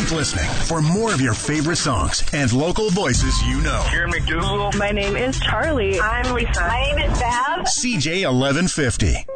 Keep listening for more of your favorite songs and local voices you know. Karen McDougal. My name is Charlie. I'm Lisa. My name is Bev. CJ 1150.